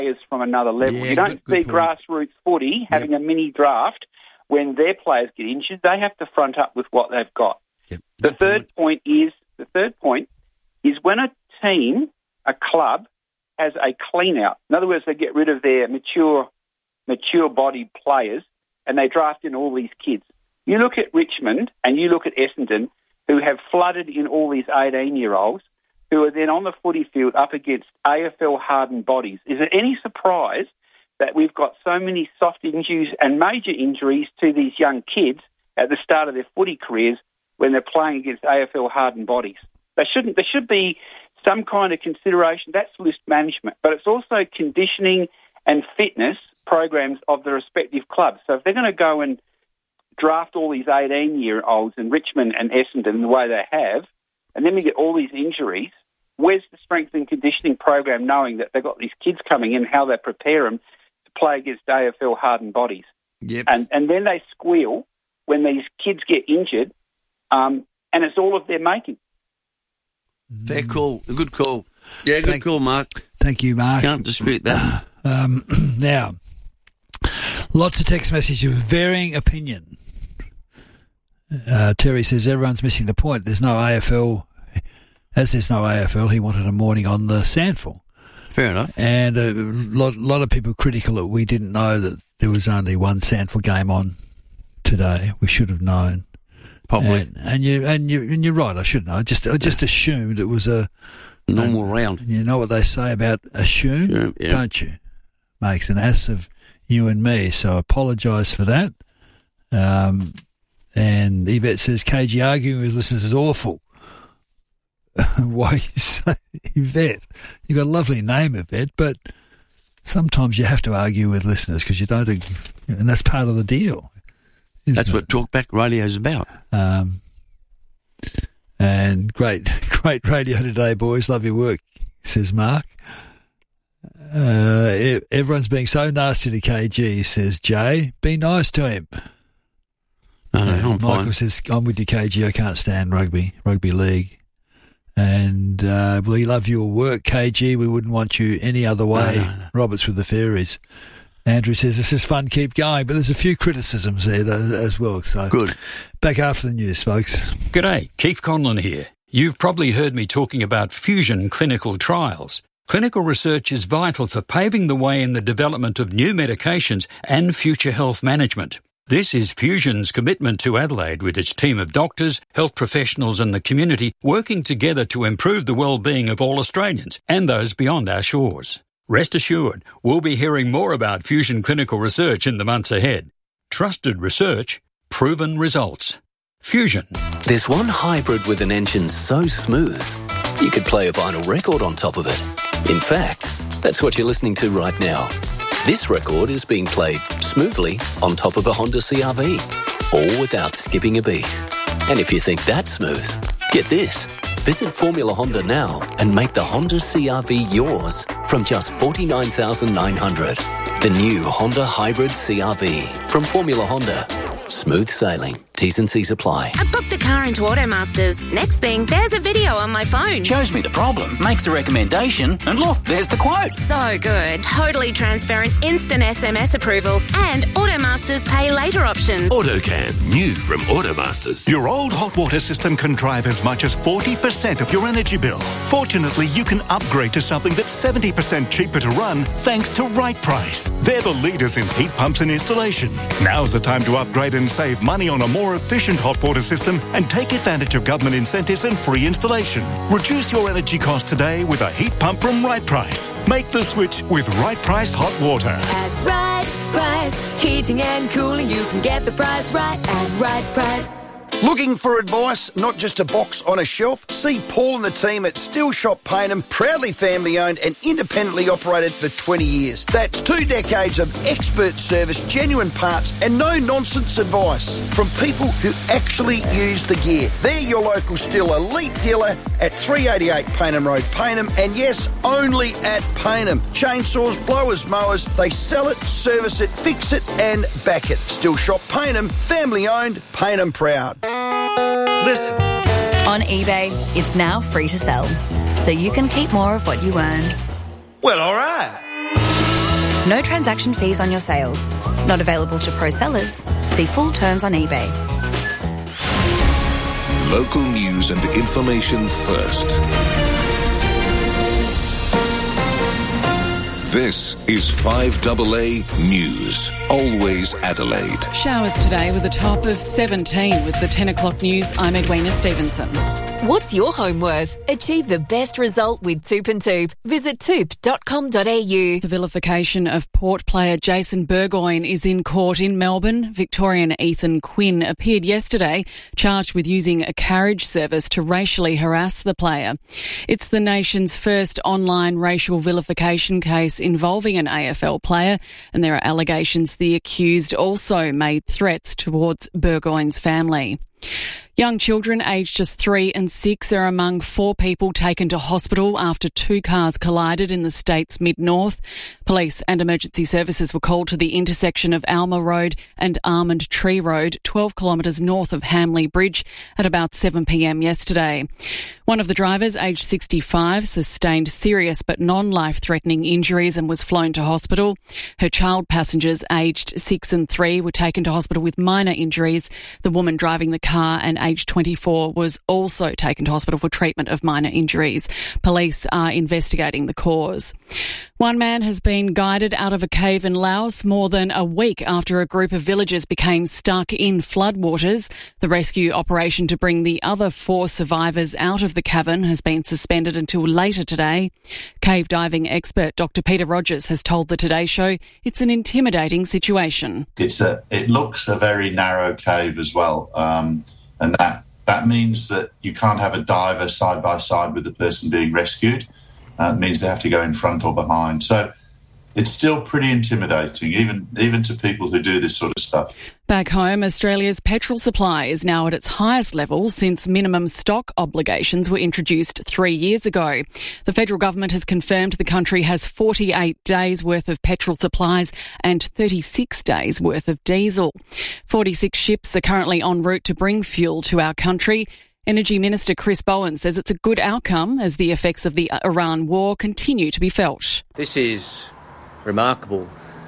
players from another level. Yeah, you don't good see grassroots footy having a mini draft when their players get injured. They have to front up with what they've got. Yep. The third point is when a team, a club, has a clean out. In other words, they get rid of their mature-bodied players and they draft in all these kids. You look at Richmond and you look at Essendon, who have flooded in all these 18-year-olds who are then on the footy field up against AFL-hardened bodies. Is it any surprise that we've got so many soft injuries and major injuries to these young kids at the start of their footy careers when they're playing against AFL-hardened bodies? There should be some kind of consideration. That's list management, but it's also conditioning and fitness programs of the respective clubs. So if they're going to go and draft all these 18-year-olds in Richmond and Essendon the way they have, and then we get all these injuries, where's the strength and conditioning program knowing that they've got these kids coming in, how they prepare them to play against AFL-hardened bodies? Yep. And then they squeal when these kids get injured, and it's all of their making. Fair call. A good call. Yeah, good call, Mark. Thank you, Mark. Can't dispute that. Now, lots of text messages of varying opinion. Terry says everyone's missing the point. There's no AFL. As there's no AFL, he wanted a morning on the Sandful. Fair enough. And a lot of people critical that we didn't know that there was only one Sandful game on today. We should have known. Probably. And you're right. I should know. I just assumed it was a normal round. You know what they say about assume, don't you? Makes an ass of you and me. So I apologise for that. And Yvette says KG arguing with listeners is awful. Why you say Yvette? You've got a lovely name, Yvette, but sometimes you have to argue with listeners because you don't, and that's part of the deal. That's what Talkback Radio is about. And great radio today, boys. Love your work, says Mark. Everyone's being so nasty to KG, says Jay. Be nice to him. I'm Michael fine. says, I'm with you, KG. I can't stand rugby league. And we love your work, KG. We wouldn't want you any other way. No. Roberts with the Fairies. Andrew says, this is fun, keep going. But there's a few criticisms there as well. So Good. Back after the news, folks. G'day, Keith Conlon here. You've probably heard me talking about fusion clinical trials. Clinical research is vital for paving the way in the development of new medications and future health management. This is Fusion's commitment to Adelaide with its team of doctors, health professionals and the community working together to improve the well-being of all Australians and those beyond our shores. Rest assured, we'll be hearing more about fusion clinical research in the months ahead. Trusted research, proven results. Fusion. There's one hybrid with an engine so smooth, you could play a vinyl record on top of it. In fact, that's what you're listening to right now. This record is being played smoothly on top of a Honda CR-V, all without skipping a beat. And if you think that's smooth, get this. Visit Formula Honda now and make the Honda CR-V yours from just $49,900. The new Honda Hybrid CR-V from Formula Honda. Smooth sailing. T's and C's apply. I booked a car into Automasters. Next thing, there's a video on my phone. Shows me the problem, makes a recommendation, and look, there's the quote. So good. Totally transparent, instant SMS approval, and Automasters pay later options. AutoCam, new from Automasters. Your old hot water system can drive as much as 40% of your energy bill. Fortunately, you can upgrade to something that's 70% cheaper to run thanks to Right Price. They're the leaders in heat pumps and installation. Now's the time to upgrade and save money on a more efficient hot water system and take advantage of government incentives and free installation. Reduce your energy costs today with a heat pump from Right Price. Make the switch with Right Price Hot Water. At Right Price, heating and cooling, you can get the price right at Right Price. Looking for advice, not just a box on a shelf? See Paul and the team at Steel Shop Payneham, proudly family owned and independently operated for 20 years. That's 2 decades of expert service, genuine parts and no-nonsense advice from people who actually use the gear. They're your local Steel Elite dealer at 388 Payneham Road, Payneham, and yes, only at Payneham. Chainsaws, blowers, mowers, they sell it, service it, fix it and back it. Steel Shop Payneham, family owned, Payneham proud. Listen. On eBay, it's now free to sell, so you can keep more of what you earn. Well, all right. No transaction fees on your sales. Not available to pro sellers. See full terms on eBay. Local news and information first. This is 5AA News. Always Adelaide. Showers today with a top of 17. With the 10 o'clock news, I'm Edwina Stevenson. What's your home worth? Achieve the best result with Toop and Toop. Visit toop.com.au. The vilification of Port player Jason Burgoyne is in court in Melbourne. Victorian Ethan Quinn appeared yesterday, charged with using a carriage service to racially harass the player. It's the nation's first online racial vilification case involving an AFL player, and there are allegations the accused also made threats towards Burgoyne's family. Young children aged just 3 and 6 are among 4 people taken to hospital after 2 cars collided in the state's mid-north. Police and emergency services were called to the intersection of Alma Road and Almond Tree Road, 12 kilometres north of Hamley Bridge, at about 7 p.m. yesterday. One of the drivers, aged 65, sustained serious but non-life-threatening injuries and was flown to hospital. Her child passengers, aged 6 and 3, were taken to hospital with minor injuries. The woman driving the car and aged 24 was also taken to hospital for treatment of minor injuries. Police are investigating the cause. One man has been guided out of a cave in Laos more than a week after a group of villagers became stuck in floodwaters. The rescue operation to bring the other 4 survivors out of the cavern has been suspended until later today. Cave diving expert Dr. Peter Rogers has told the Today Show it's an intimidating situation. It looks a very narrow cave as well, and that means that you can't have a diver side by side with the person being rescued. It means they have to go in front or behind. So it's still pretty intimidating, even to people who do this sort of stuff. Back home, Australia's petrol supply is now at its highest level since minimum stock obligations were introduced 3 years ago. The federal government has confirmed the country has 48 days' worth of petrol supplies and 36 days' worth of diesel. 46 ships are currently en route to bring fuel to our country. Energy Minister Chris Bowen says it's a good outcome as the effects of the Iran war continue to be felt. This is remarkable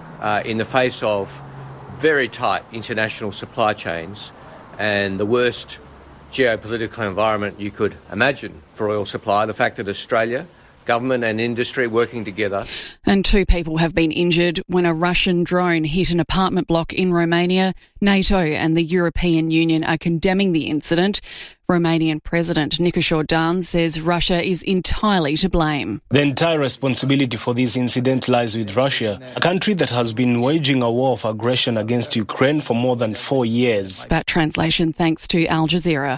in the face of very tight international supply chains and the worst geopolitical environment you could imagine for oil supply. The fact that Australia, government and industry working together. And 2 people have been injured when a Russian drone hit an apartment block in Romania. NATO and the European Union are condemning the incident. Romanian President Nicolae Dan says Russia is entirely to blame. The entire responsibility for this incident lies with Russia, a country that has been waging a war of aggression against Ukraine for more than 4 years. That translation thanks to Al Jazeera.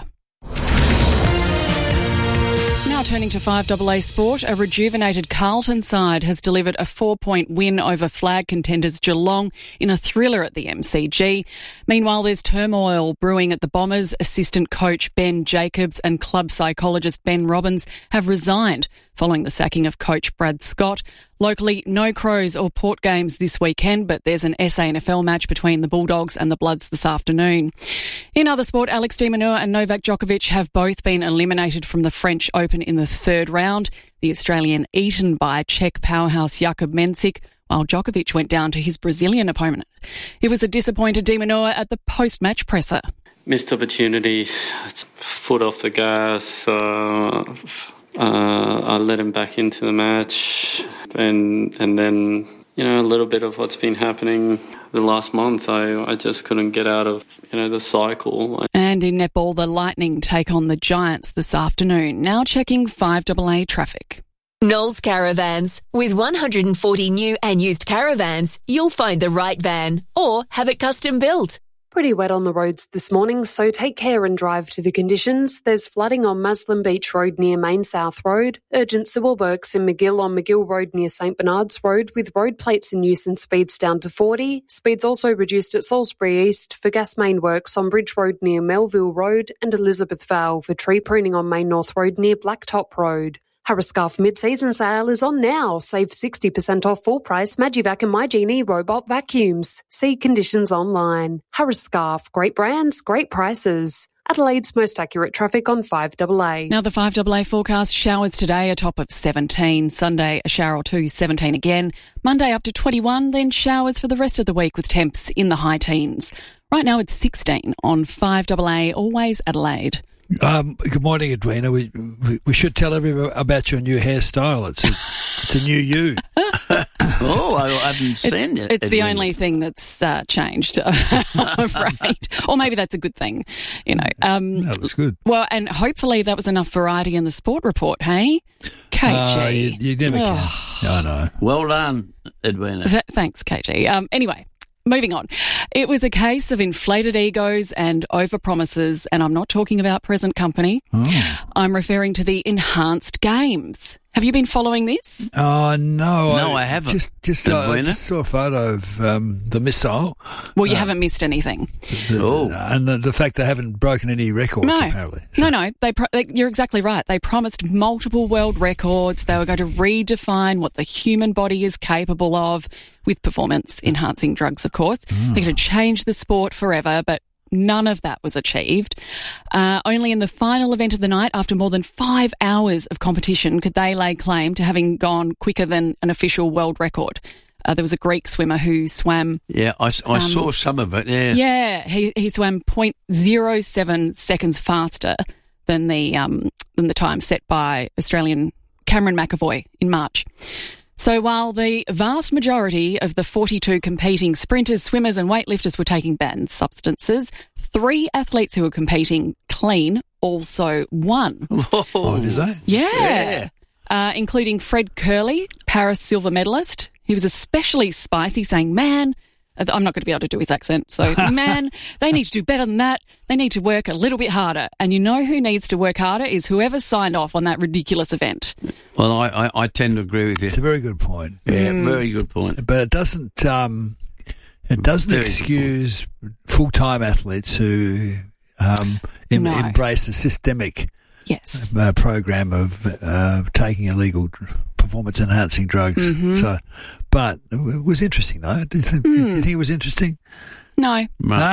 Now turning to 5AA Sport, a rejuvenated Carlton side has delivered a 4-point win over flag contenders Geelong in a thriller at the MCG. Meanwhile, there's turmoil brewing at the Bombers. Assistant coach Ben Jacobs and club psychologist Ben Robbins have resigned following the sacking of coach Brad Scott. Locally, no Crows or Port games this weekend, but there's an SANFL match between the Bulldogs and the Bloods this afternoon. In other sport, Alex de Minaur and Novak Djokovic have both been eliminated from the French Open in the 3rd round. The Australian eaten by Czech powerhouse Jakub Mensik, while Djokovic went down to his Brazilian opponent. It was a disappointed de Minaur at the post-match presser. Missed opportunity, foot off the gas. I let him back into the match, and then, you know, a little bit of what's been happening the last month. I just couldn't get out of, the cycle. And in netball, the Lightning take on the Giants this afternoon. Now checking 5AA traffic. Knowles Caravans. With 140 new and used caravans, you'll find the right van or have it custom built. Pretty wet on the roads this morning, so take care and drive to the conditions. There's flooding on Maslin Beach Road near Main South Road, urgent sewer works in McGill on McGill Road near St Bernard's Road with road plates in use and speeds down to 40. Speeds also reduced at Salisbury East for gas main works on Bridge Road near Melville Road and Elizabeth Vale for tree pruning on Main North Road near Blacktop Road. Harriscarf mid-season sale is on now. Save 60% off full price Magivac and MyGenie robot vacuums. See conditions online. Harriscarf, great brands, great prices. Adelaide's most accurate traffic on 5AA. Now the 5AA forecast, showers today, a top of 17. Sunday, a shower or two, 17 again. Monday up to 21, then showers for the rest of the week with temps in the high teens. Right now it's 16 on 5AA, always Adelaide. Good morning, Edwina. We should tell everyone about your new hairstyle. It's a new you. Oh, I haven't seen it. It's the only thing that's changed, I'm afraid. Or maybe that's a good thing, you know. That was good. Well, and hopefully that was enough variety in the sport report, hey? KG. You never can. I know. Well done, Edwina. Thanks, KG. Anyway. Moving on. It was a case of inflated egos and overpromises, and I'm not talking about present company. Oh. I'm referring to the enhanced games. Have you been following this? Oh, no. No, I haven't. I just saw a photo of the missile. Well, you haven't missed anything. And the fact they haven't broken any records, apparently. So. No. You're exactly right. They promised multiple world records. They were going to redefine what the human body is capable of with performance-enhancing drugs, of course. They're going to change the sport forever, but none of that was achieved. Only in the final event of the night, after more than 5 hours of competition, could they lay claim to having gone quicker than an official world record. There was a Greek swimmer who swam... Yeah, I saw some of it, yeah. Yeah, he swam 0.07 seconds faster than the time set by Australian Cameron McAvoy in March. So while the vast majority of the 42 competing sprinters, swimmers and weightlifters were taking banned substances, 3 athletes who were competing clean also won. Oh, did they? Yeah. Including Fred Curley, Paris silver medalist. He was especially spicy, saying, man, I'm not going to be able to do his accent, so, man, they need to do better than that. They need to work a little bit harder. And you know who needs to work harder is whoever signed off on that ridiculous event. Well, I tend to agree with you. It's a very good point. Yeah, very good point. But it doesn't excuse full-time athletes who embrace a systemic program of taking illegal performance-enhancing drugs. Mm-hmm. So, but it was interesting, though. Do you think it was interesting? No.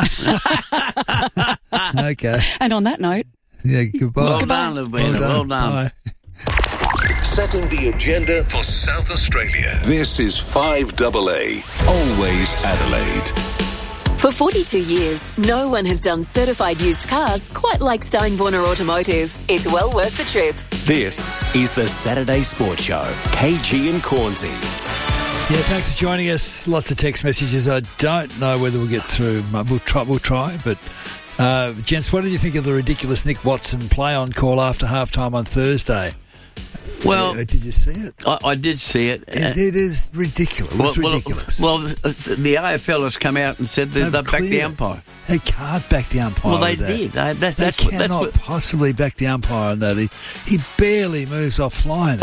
Okay. And on that note... Yeah, goodbye. Well done, Lavina. Well done. Bye. Setting the agenda for South Australia. This is 5AA, always Adelaide. For 42 years, no one has done certified used cars quite like Steinborner Automotive. It's well worth the trip. This is the Saturday Sports Show. KG and Cornsey. Yeah, thanks for joining us. Lots of text messages. I don't know whether we'll get through. We'll try. But, gents, what did you think of the ridiculous Nick Watson play-on call after halftime on Thursday? Well, did you see it? I did see it. It is ridiculous. It's ridiculous. Well, the AFL has come out and said that they've backed the umpire. They can't back the umpire. Well, they did. They cannot possibly back the umpire on that. He barely moves offline.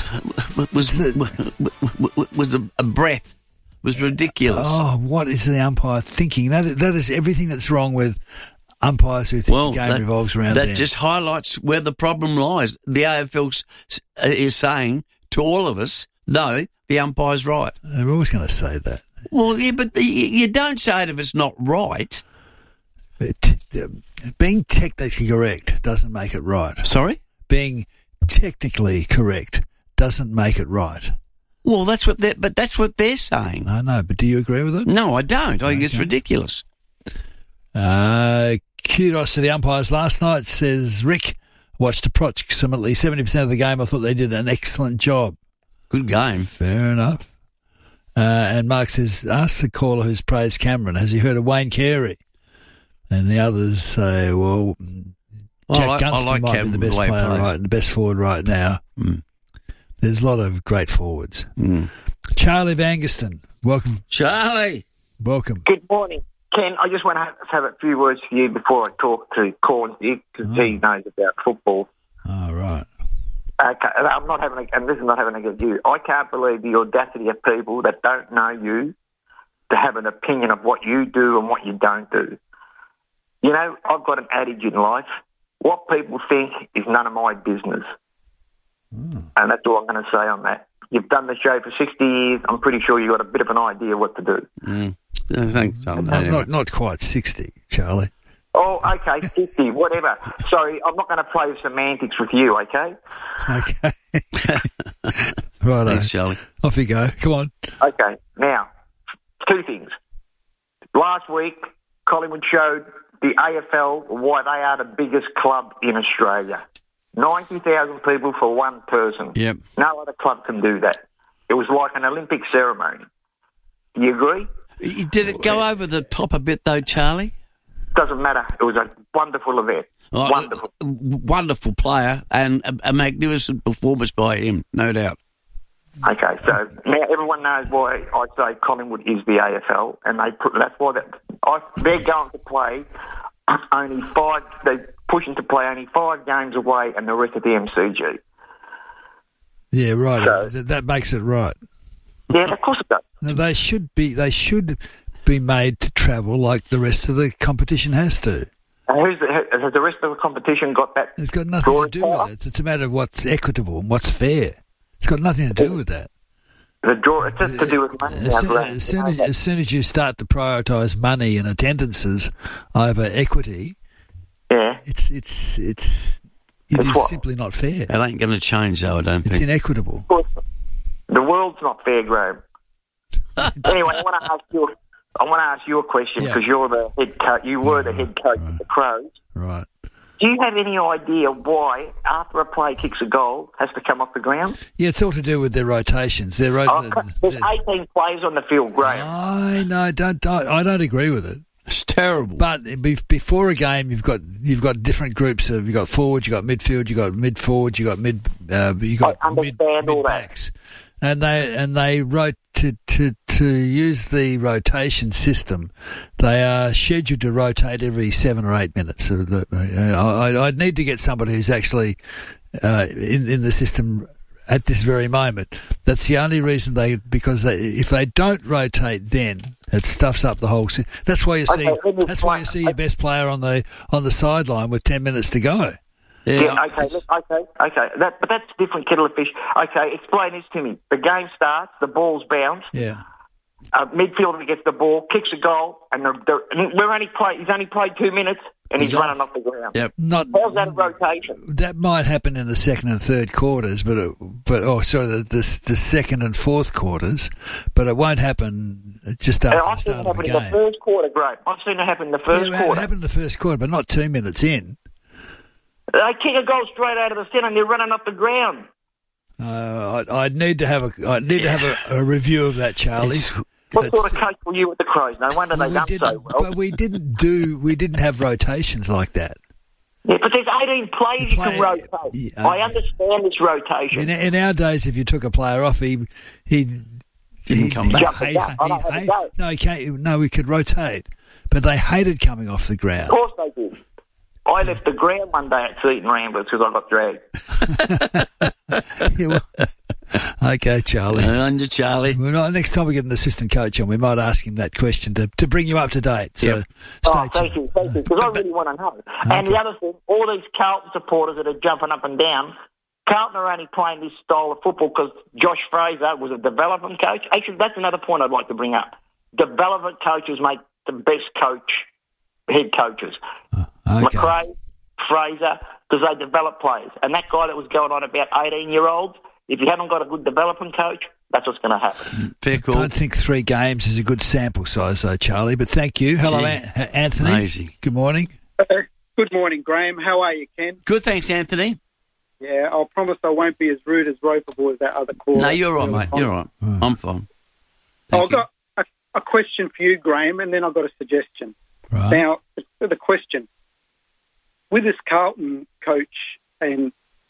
Was a breath. It was ridiculous. Oh, what is the umpire thinking? That is everything that's wrong with umpires who think the game revolves around them. That just highlights where the problem lies. The AFL is saying to all of us, no, the umpire's right. They're always going to say that. Well, yeah, but you don't say it if it's not right. Being technically correct doesn't make it right. Sorry? Being technically correct doesn't make it right. Well, that's what they're saying. I know, but do you agree with it? No, I don't. I think it's ridiculous. Kudos to the umpires last night, says Rick. Watched approximately 70% of the game. I thought they did an excellent job. Good game. Fair enough. And Mark says, ask the caller who's praised Cameron, has he heard of Wayne Carey? And the others say, well, Jack Gunston might be the best player right, and the best forward right now. There's a lot of great forwards. Charlie Vangerston, welcome. Charlie. Welcome. Good morning. Ken, I just want to have a few words for you before I talk to Cornsey, because he knows about football. Oh, right. Okay, I'm not having and this is not having to get you. I can't believe the audacity of people that don't know you to have an opinion of what you do and what you don't do. You know, I've got an adage in life, what people think is none of my business. And that's all I'm going to say on that. You've done the show for 60 years. I'm pretty sure you've got a bit of an idea what to do. Thanks, not quite 60, Charlie. Oh, okay, 50, whatever. Sorry, I'm not going to play semantics with you, okay? Okay. Right. Thanks, Charlie. Off you go. Come on. Okay, now, two things. Last week, Collingwood showed the AFL why they are the biggest club in Australia. 90,000 people for one person. Yep. No other club can do that. It was like an Olympic ceremony. Do you agree? Did it go over the top a bit, though, Charlie? Doesn't matter. It was a wonderful event. Oh, wonderful. Wonderful player and a magnificent performance by him, no doubt. Okay, so now everyone knows why I say Collingwood is the AFL, and that's why they're going to play only 5. They're pushing to play only 5 games away, and the rest at the MCG. Yeah, right. So, that makes it right. Yeah, of course it does. No, they should be made to travel like the rest of the competition has to. Has the rest of the competition got that? It's got nothing to do with it. It's a matter of what's equitable and what's fair. It's got nothing to do with that. The draw, it's just to do with money. As soon as you start to prioritise money and attendances over equity, yeah, it is simply not fair. It ain't going to change, though, I don't think. It's inequitable. The world's not fair, Graham. Anyway, I want to ask you a question because you're the head coach. You were the head coach of the Crows. Right. Do you have any idea why, after a player kicks a goal, has to come off the ground? Yeah, it's all to do with their rotations. There's 18 players on the field, Graham. I don't agree with it. It's terrible. But before a game, you've got different groups of you've got forwards, you've got midfield, you've got mid forwards, you've got mid backs, and they wrote to use the rotation system. They are scheduled to rotate every 7 or 8 minutes. I'd need to get somebody who's actually in the system at this very moment. That's the only reason if they don't rotate, then it stuffs up the whole. That's why you see your best player on the sideline with 10 minutes to go. Yeah, okay. But that's a different kettle of fish. Okay, explain this to me. The game starts, the ball's bounced. Yeah. Midfielder gets the ball, kicks a goal, and he's only played 2 minutes, and he's running off the ground. Yep. How's that a rotation? That might happen in the second and third quarters, the second and fourth quarters, but it won't happen just after the start of the game. I've seen it happen in the first quarter, Greg. I've seen it happen in the first quarter. It happened in the first quarter, but not 2 minutes in. They kick a goal straight out of the centre and they're running off the ground. I'd need to have a review of that, Charlie. What sort of coach were you at the Crows? No wonder they done so well. But we didn't have rotations like that. Yeah, but there's 18 players you can rotate. I understand this rotation. In our days, if you took a player off, he didn't come back. He can't. No, we could rotate, but they hated coming off the ground. Of course they did. I left the ground one day at Seaton Ramblers because I got dragged. Okay, Charlie. Under Charlie. Next time we get an assistant coach on, we might ask him that question to bring you up to date. So stay tuned. Thank you, because I really want to know. Okay. And the other thing, all these Carlton supporters that are jumping up and down, Carlton are only playing this style of football because Josh Fraser was a development coach. Actually, that's another point I'd like to bring up. Development coaches make the best head coaches. Okay. McRae, Fraser, because they develop players. And that guy that was going on about 18-year-olds, if you haven't got a good development coach, that's what's going to happen. Fair call. I don't think 3 games is a good sample size, though, Charlie, but thank you. Hello, Anthony. Amazing. Good morning. Good morning, Graham. How are you, Ken? Good, thanks, Anthony. Yeah, I'll promise I won't be as rude as ropeable as that other caller. No, you're right, mate. You're right. I'm fine. I've got a question for you, Graham, and then I've got a suggestion. Right. Now, the question. With this Carlton coach and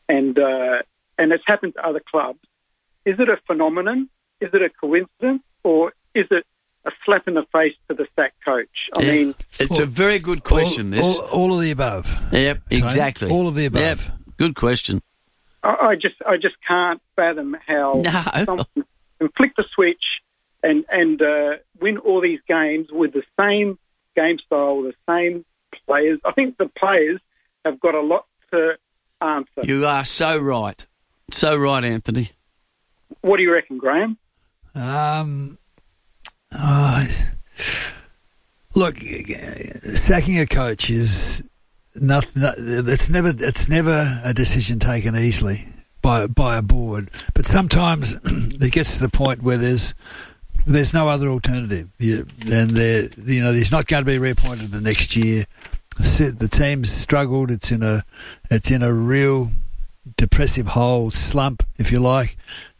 it's happened to other clubs, is it a phenomenon? Is it a coincidence? Or is it a slap in the face to the sack coach? I mean... It's a very good question, this. All of the above. Yep, exactly. All of the above. Yep, good question. I just can't fathom how someone can flick the switch and win all these games with the same game style, the same players. I think the players have got a lot to answer. You are so right. So right, Anthony. What do you reckon, Graham? Look, sacking a coach is nothing. It's never a decision taken easily by a board. But sometimes it gets to the point where there's no other alternative, and he's not going to be reappointed the next year. The team's struggled. It's in a real depressive hole, slump, if you like.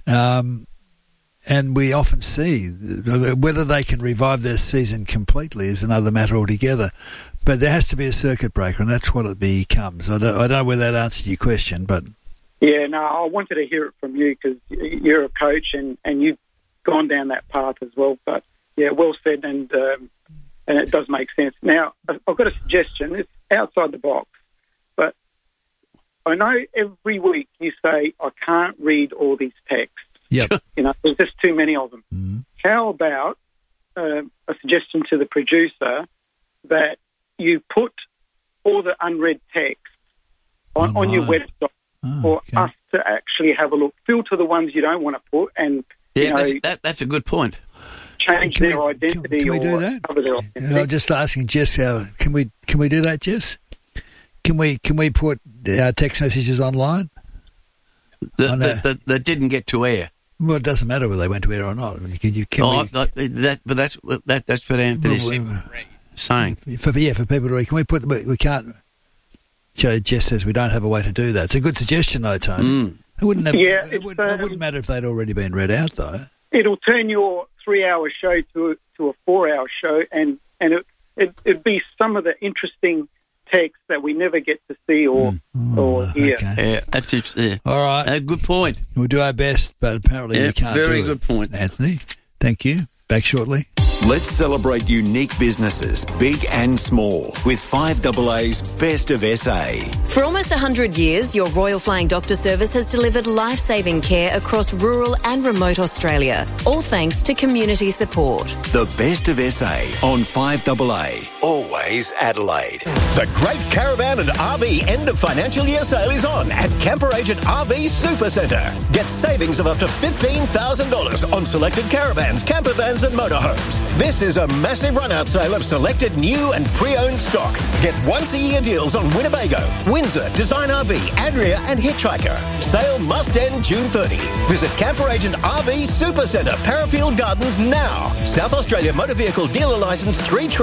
And we often see whether they can revive their season completely is another matter altogether. But there has to be a circuit breaker, and that's what it becomes. I don't know whether that answered your question, but yeah, no, I wanted to hear it from you because you're a coach and you've gone down that path as well. But yeah, well said, and it does make sense. Now, I've got a suggestion. It's outside the box, but I know every week you say I can't read all these texts. Yep. There's just too many of them. Mm-hmm. How about a suggestion to the producer that you put all the unread text on your website for us to actually have a look, filter the ones you don't want to put, and that's a good point. Change their identity. Can we do that? Cover their identity. I'm just asking Jess how can we do that, Jess? Can we put our text messages online? That didn't get to air. Well, it doesn't matter whether they went to air or not. That's what Anthony's saying. For people to read, can we put? We can't. Jess says we don't have a way to do that. It's a good suggestion, though, Tony. It wouldn't matter if they'd already been read out, though. It'll turn your 3-hour show to a 4-hour show, and it'd be some of the interesting text that we never get to see or hear. Okay. Yeah, that's it. Yeah. All right. Good point. We'll do our best, but apparently we can't do it. Very good point. Anthony, thank you. Back shortly. Let's celebrate unique businesses, big and small, with 5AA's Best of SA. For almost 100 years, your Royal Flying Doctor Service has delivered life-saving care across rural and remote Australia, all thanks to community support. The Best of SA on 5AA, always Adelaide. The Great Caravan and RV end of financial year sale is on at Camper Agent RV Supercentre. Get savings of up to $15,000 on selected caravans, camper vans and motorhomes. This is a massive run-out sale of selected new and pre-owned stock. Get once-a-year deals on Winnebago, Windsor, Design RV, Adria and Hitchhiker. Sale must end June 30. Visit Camper Agent RV Supercentre, Parafield Gardens now. South Australia Motor Vehicle Dealer Licence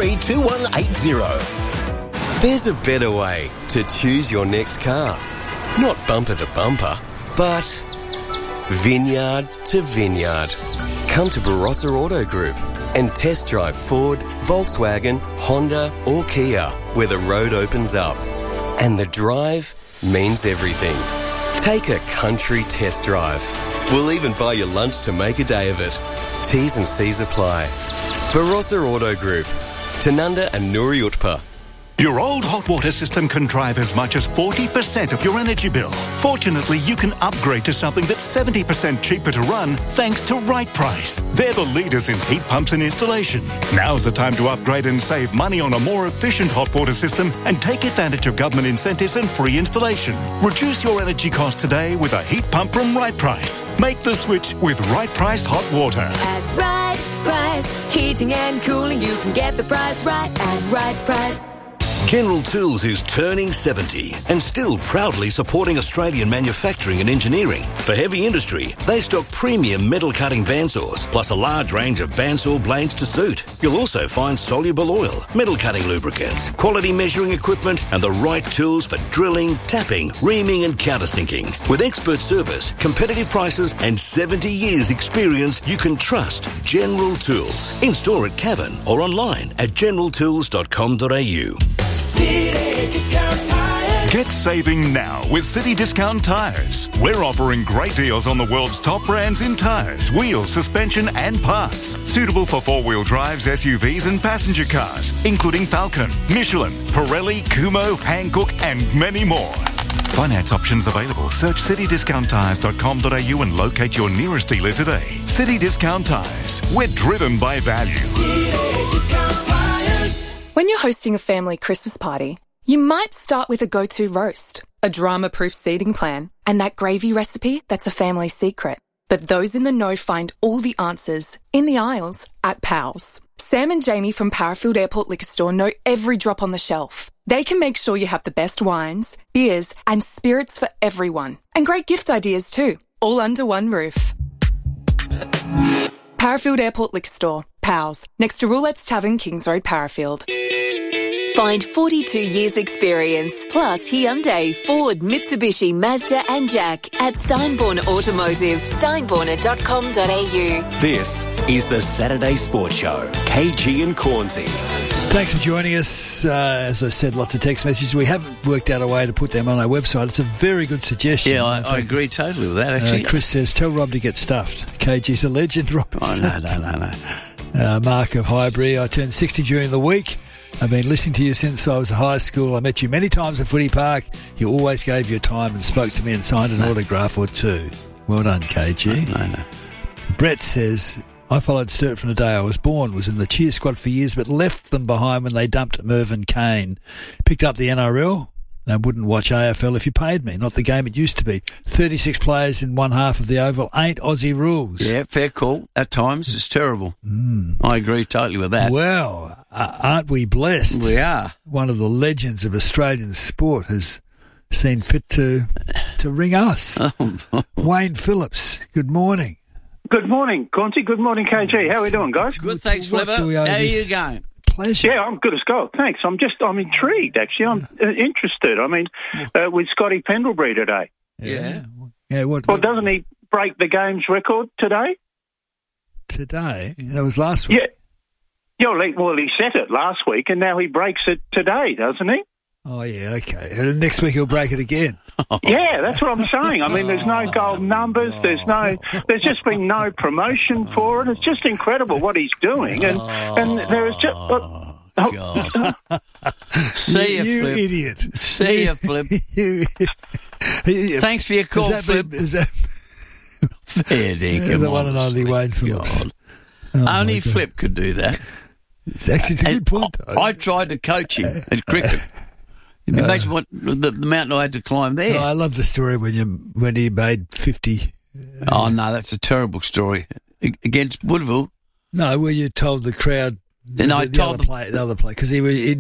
332180. There's a better way to choose your next car. Not bumper to bumper, but vineyard to vineyard. Come to Barossa Auto Group and test drive Ford, Volkswagen, Honda or Kia, where the road opens up. And the drive means everything. Take a country test drive. We'll even buy you lunch to make a day of it. T's and C's apply. Barossa Auto Group, Tanunda and Nuri Utpa. Your old hot water system can drive as much as 40% of your energy bill. Fortunately, you can upgrade to something that's 70% cheaper to run thanks to Right Price. They're the leaders in heat pumps and installation. Now's the time to upgrade and save money on a more efficient hot water system and take advantage of government incentives and free installation. Reduce your energy costs today with a heat pump from Right Price. Make the switch with Right Price Hot Water. At Right Price, heating and cooling, you can get the price right at Right Price. General Tools is turning 70 and still proudly supporting Australian manufacturing and engineering. For heavy industry, they stock premium metal cutting bandsaws, plus a large range of bandsaw blades to suit. You'll also find soluble oil, metal cutting lubricants, quality measuring equipment, and the right tools for drilling, tapping, reaming, and countersinking. With expert service, competitive prices, and 70 years experience, you can trust General Tools. In store at Cavan or online at generaltools.com.au. City Discount Tires. Get saving now with City Discount Tires. We're offering great deals on the world's top brands in tires, wheels, suspension and parts. Suitable for four-wheel drives, SUVs and passenger cars, including Falcon, Michelin, Pirelli, Kumho, Hankook and many more. Finance options available. Search citydiscounttires.com.au and locate your nearest dealer today. City Discount Tires. We're driven by value. City Discount Tires. When you're hosting a family Christmas party, you might start with a go-to roast, a drama-proof seating plan, and that gravy recipe that's a family secret. But those in the know find all the answers in the aisles at Pals. Sam and Jamie from Parafield Airport Liquor Store know every drop on the shelf. They can make sure you have the best wines, beers and spirits for everyone. And great gift ideas too, all under one roof. Parafield Airport Liquor Store, PALS, next to Roulette's Tavern, Kings Road, Parafield. Find 42 years experience, plus Hyundai, Ford, Mitsubishi, Mazda and Jack at Steinborn Automotive, steinborner.com.au. This is the Saturday Sports Show. KG and Cornsey. Thanks for joining us. As I said, lots of text messages. We haven't worked out a way to put them on our website. It's a very good suggestion. Yeah, I agree totally with that, actually. Chris says, tell Rob to get stuffed. KG's a legend, Rob. Oh, no. Mark of Highbury, I turned 60 during the week. I've been listening to you since I was at high school. I met you many times at Footy Park. You always gave your time and spoke to me and signed an autograph or two. Well done, KG. No. Brett says, I followed Sturt from the day I was born, was in the cheer squad for years, but left them behind when they dumped Mervyn Kane. Picked up the NRL. I wouldn't watch AFL if you paid me. Not the game it used to be. 36 players in one half of the oval. 8 Aussie rules. Yeah, fair call. At times, it's terrible. I agree totally with that. Well, aren't we blessed? We are. One of the legends of Australian sport has seen fit to ring us. Wayne Phillips, good morning. Good morning, Cornsey. Good morning, KG. How are we doing, guys? Good, thanks, Flipper. How are you going? Pleasure. Yeah, I'm good as gold. Thanks. I'm intrigued, actually. I'm interested. I mean, with Scotty Pendlebury today. Yeah. Well, doesn't he break the game's record today? Today? That was last week. Yeah. Well, he set it last week, and now he breaks it today, doesn't he? Oh, yeah, okay. And next week he'll break it again. Yeah, that's what I'm saying. I mean, there's no gold numbers. There's just been no promotion for it. It's just incredible what he's doing. And there is just... See you, Flip. Idiot. See you, Flip. Thanks for your call, Flip. Is that fair dinkum? The one and only Wayne Phillips. Only Flip could do that. It's actually a good point, though. I tried to coach him at cricket. Imagine what the mountain I had to climb there. I love the story when he made 50. Oh, no, that's a terrible story. Against Woodville. No, where you told the crowd... Then I told the other player, because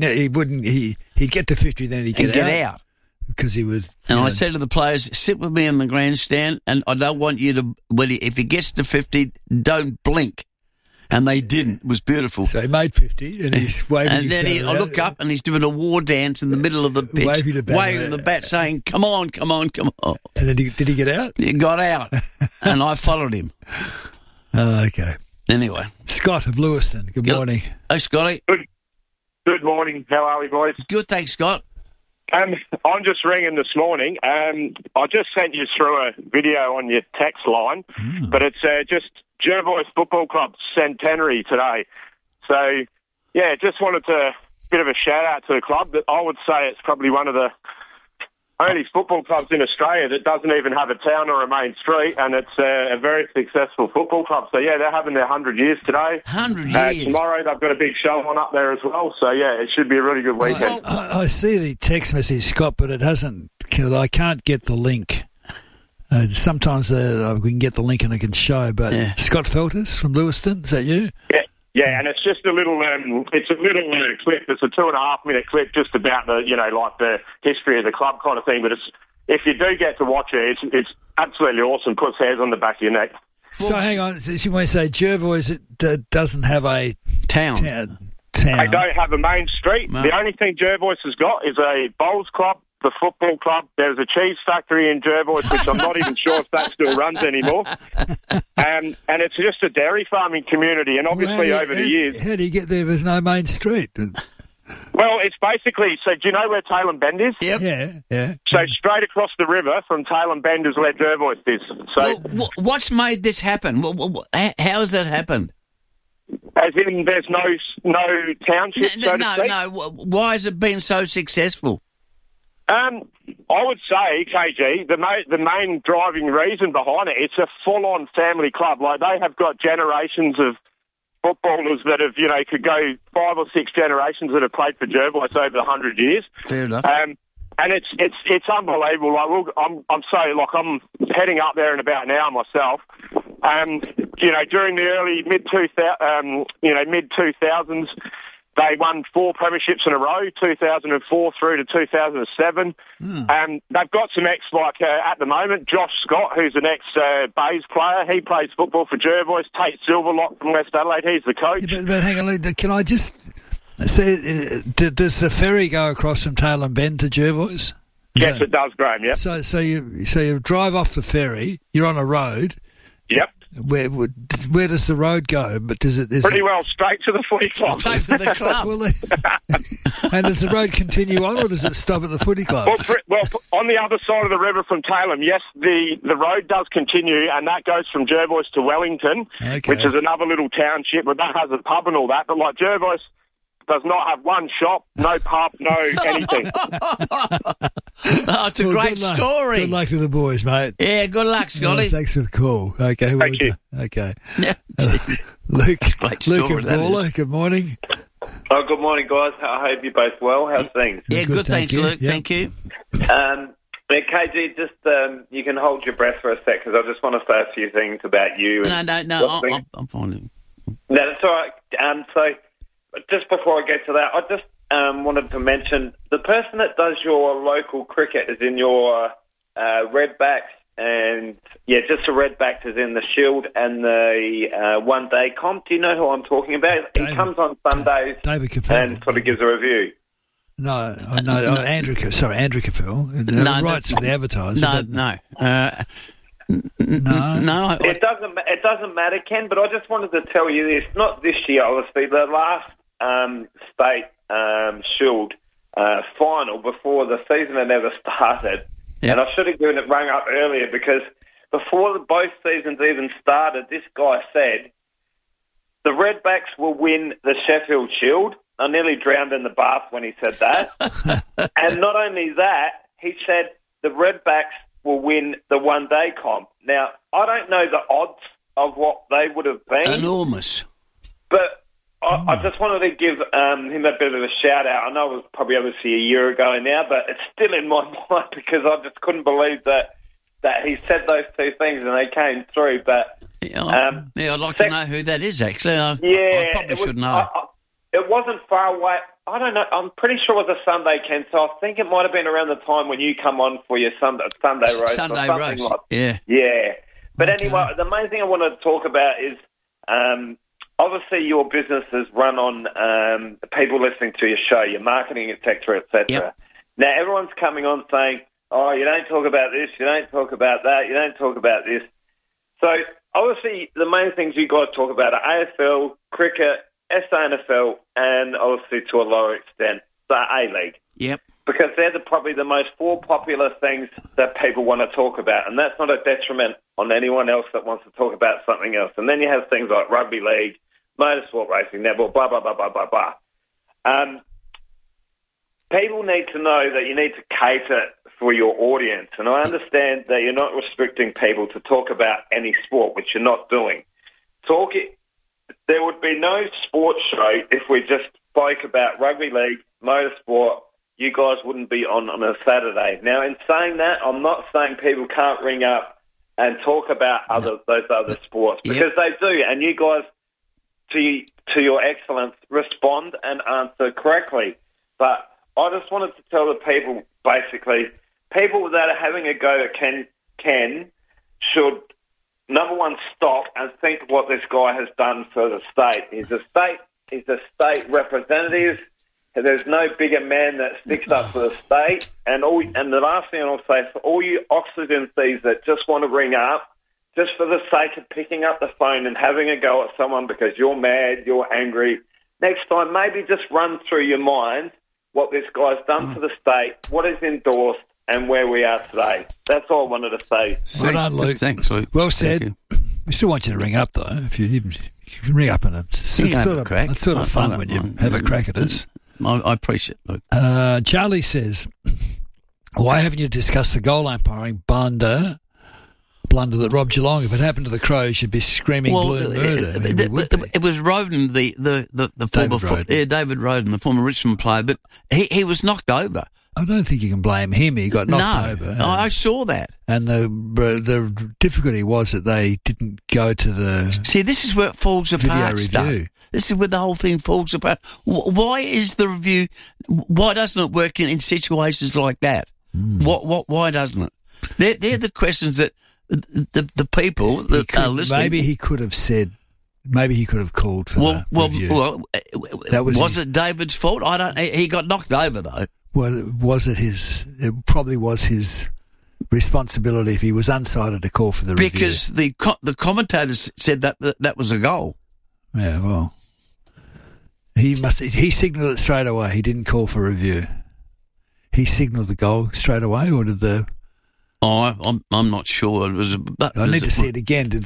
he'd get to 50, then he'd get out. Because he was... And I said to the players, sit with me in the grandstand, and I don't want you to... if he gets to 50, don't blink. And they didn't. It was beautiful. So he made 50, and he's waving and then I look up, and he's doing a war dance in the middle of the pitch, waving the bat, saying, come on, come on, come on. And then did he get out? He got out, and I followed him. Oh, okay. Anyway. Scott of Lewiston, good morning. Hey, Scotty. Good morning. How are we, boys? Good, thanks, Scott. I'm just ringing this morning. I just sent you through a video on your text line, but it's just Jervois Football Club centenary today. So, yeah, just wanted to bit of a shout out to the club. That I would say it's probably one of the only football clubs in Australia that doesn't even have a town or a main street, and it's a very successful football club. So, yeah, they're having their 100 years today. 100 years. Tomorrow they've got a big show on up there as well. So, yeah, it should be a really good weekend. I see the text message, Scott, but it hasn't... I can't get the link. Sometimes we can get the link and I can show, but Scott Felters from Lewiston, is that you? Yeah, and it's just a little, clip. It's a 2.5-minute clip just about the history of the club kind of thing. But if you do get to watch it, it's absolutely awesome. Puts hairs on the back of your neck. So hang on, you want to say Jervois doesn't have a town? They don't have a main street. No. The only thing Jervois has got is a bowls club, the football club. There's a cheese factory in Jervois, which I'm not even sure if that still runs anymore. And it's just a dairy farming community. And obviously over the years... How do you get there? There's no main street. Well, it's basically... So do you know where Tailem Bend is? Yep. Yeah. So straight across the river from Tailem Bend is where Jervois is. So what's made this happen? How has that happened? As in there's no township, so to speak? No. Why has it been so successful? I would say, KG, the main driving reason behind it, it's a full-on family club. Like, they have got generations of footballers that have, could go 5 or 6 generations that have played for Jervois over 100 years. Fair enough. And it's unbelievable. I'm heading up there in about an hour myself. during the early mid 2000s, they won 4 premierships in a row, 2004 through to 2007. They've got some ex, at the moment, Josh Scott, who's an ex-Bays player. He plays football for Jervois. Tate Silverlock from West Adelaide, he's the coach. Yeah, but hang on, can I just say, does the ferry go across from Tailem Bend to Jervois? Yes, it does, Graham, yep. So you drive off the ferry, you're on a road. Yep. Where does the road go? But pretty well straight to the footy club. Straight to the club. And does the road continue on, or does it stop at the footy club? Well, on the other side of the river from Tailem, yes, the road does continue, and that goes from Jervois to Wellington, which is another little township, but that has a pub and all that. But like Jervois does not have one shop, no pub, no anything. It's a great story. Good luck to the boys, mate. Yeah, good luck, Scotty. Thanks for the call. Okay, Thank you. Okay. Yeah. Luke story, and Paula, good morning. Oh, good morning, guys. I hope you're both well. How's things? Yeah, good thanks, Luke. Yep. Thank you. KG, just you can hold your breath for a sec, because I just want to say a few things about you. No, I'm fine. No, that's all right. So, just before I get to that, I just wanted to mention the person that does your local cricket is in your Redbacks, and just the Redbacks is in the Shield and the One Day Comp. Do you know who I'm talking about? He comes on Sundays and sort of gives a review. No, Andrew Cavill. Writes for the Advertiser. No. No, it doesn't matter, Ken. But I just wanted to tell you this. Not this year, obviously. The last state Shield final before the season had ever started, and I should have given it rung up earlier, because before both seasons even started, this guy said the Redbacks will win the Sheffield Shield. I nearly drowned in the bath when he said that. And not only that, he said the Redbacks will win the One Day Comp. Now, I don't know the odds of what they would have been. Enormous. But I just wanted to give him a bit of a shout-out. I know it was probably obviously a year ago now, but it's still in my mind, because I just couldn't believe that he said those two things and they came through. But I'd like to know who that is, actually. I probably should know. It wasn't far away. I don't know. I'm pretty sure it was a Sunday, Ken, so I think it might have been around the time when you come on for your Sunday roast. Sunday roast, yeah. But anyway, the main thing I wanted to talk about is obviously your business is run on people listening to your show, your marketing, etc., etc. Yep. Now, everyone's coming on saying, oh, you don't talk about this, you don't talk about that, you don't talk about this. So, obviously, the main things you guys talk about are AFL, cricket, SANFL, and obviously to a lower extent, the A-League. Yep. Because they're probably the most 4 popular things that people want to talk about, and that's not a detriment on anyone else that wants to talk about something else. And then you have things like rugby league, motorsport racing, netball, blah, blah, blah, blah, blah, blah. People need to know that you need to cater for your audience, and I understand that you're not restricting people to talk about any sport, which you're not doing. There would be no sports show if we just spoke about rugby league, motorsport. You guys wouldn't be on a Saturday. Now, in saying that, I'm not saying people can't ring up and talk about those other sports, because they do, and you guys, to your excellence, respond and answer correctly. But I just wanted to tell the people, basically, people that are having a go at Ken should, number one, stop and think what this guy has done for the state. He's a state representative. There's no bigger man that sticks up for the state. And the last thing I'll say, for all you oxygen thieves that just want to ring up, just for the sake of picking up the phone and having a go at someone because you're mad, you're angry, next time maybe just run through your mind what this guy's done for the state, what is endorsed, and where we are today. That's all I wanted to say. Well done, Luke. Thanks, Luke. Well said. We still want you to ring up, though. If you can ring up, and it's sort of fun when you have a crack at us. I appreciate it, Luke. Charlie says, why haven't you discussed the goal umpiring blunder that robbed Geelong? If it happened to the Crows, you'd be screaming blue murder. It was Roden, the former David Roden, the former Richmond player, but he was knocked over. I don't think you can blame him. He got knocked over. No, I saw that. And the difficulty was that they didn't go to the... See, this is where it falls apart, Stuff. This is where the whole thing falls apart. Why is the review... Why doesn't it work in situations like that? Why doesn't it? They're the questions that the people that are listening... Maybe he could have said... Maybe he could have called for the review. Was it David's fault? He got knocked over, though. Well, was it his... It probably was his responsibility if he was unsighted to call for the review. Because the commentators said that was a goal. Yeah, well... He signalled it straight away. He didn't call for review. He signalled the goal straight away, or did the... Oh, I'm not sure. It was. I need to see it again. Did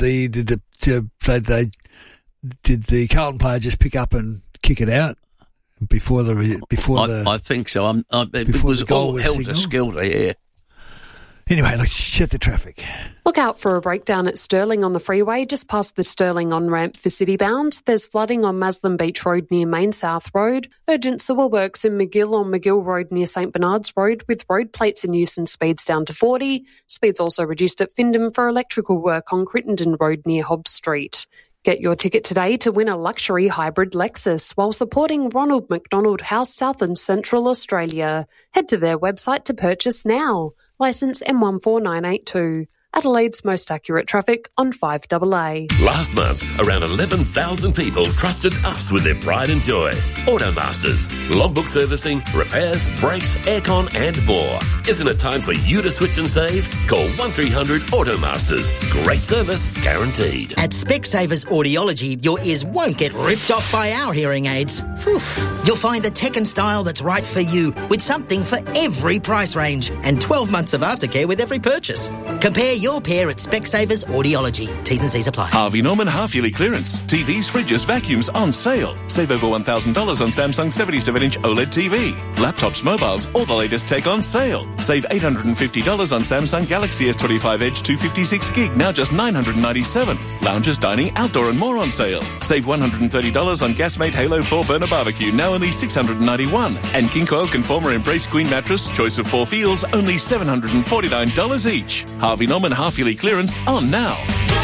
the Carlton player just pick up and kick it out before the? I think so. Before it was the goal all was helter-skelter. Yeah. Anyway, let's check the traffic. Look out for a breakdown at Stirling on the freeway, just past the Stirling on-ramp for Citybound. There's flooding on Maslin Beach Road near Main South Road. Urgent sewer works in McGill on McGill Road near St Bernard's Road, with road plates in use and speeds down to 40. Speeds also reduced at Findham for electrical work on Crittenden Road near Hobbs Street. Get your ticket today to win a luxury hybrid Lexus while supporting Ronald McDonald House South and Central Australia. Head to their website to purchase now. Licence M14982. Adelaide's most accurate traffic on 5AA. Last month, around 11,000 people trusted us with their pride and joy. Automasters. Logbook servicing, repairs, brakes, aircon and more. Isn't it time for you to switch and save? Call 1300 Automasters. Great service guaranteed. At Specsavers Audiology, your ears won't get ripped off by our hearing aids. Whew. You'll find the tech and style that's right for you, with something for every price range and 12 months of aftercare with every purchase. Compare your pair at Specsavers Audiology. T's and C's apply. Harvey Norman half-yearly clearance. TVs, fridges, vacuums on sale. Save over $1,000 on Samsung 77-inch OLED TV. Laptops, mobiles, all the latest tech on sale. Save $850 on Samsung Galaxy S25 Edge 256 gig, now just $997. Lounges, dining, outdoor and more on sale. Save $130 on Gasmate Halo 4 burner barbecue, now only $691. And King Coil Conformer Embrace Queen mattress, choice of 4 feels, only $749 each. Harvey Norman half-yearly clearance on now.